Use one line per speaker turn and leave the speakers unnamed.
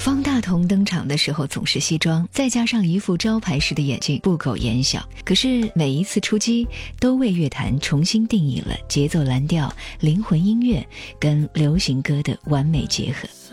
方大同登场的时候总是西装，再加上一副招牌式的眼镜，不苟言笑。可是每一次出击，都为乐坛重新定义了节奏蓝调、灵魂音乐跟流行歌的完美结合。